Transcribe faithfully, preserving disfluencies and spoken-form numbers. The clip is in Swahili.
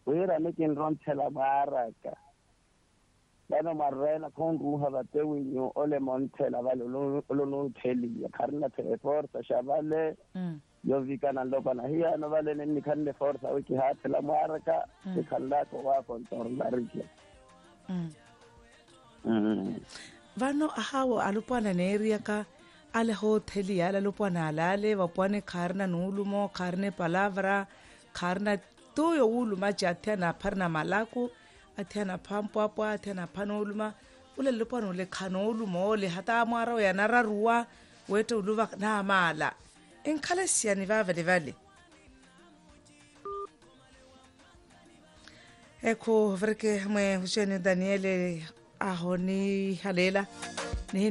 o ira le ke nrontshela baraka bana marrena con ruha ba te winyo ole montela ba lo lo no theli ya karna te forza shabale yo vikana lo bana hiya no vale ni kanne forza o ki hatela maraka ke khalla ko wa kontor la rike mm mm vano ahawo alupana ne area ka ale hotel ya la lupana alale wapwane karna nulumo karne palavra karna toyo uluma jathana parna malaku athana phampwapwa athana phanoluma ule lupana le khanolumo le hata amara ya nararuwa wete uluva na mala enkhalesia ni vava le vale eko vreke mwe huseni Daniele ahoni halela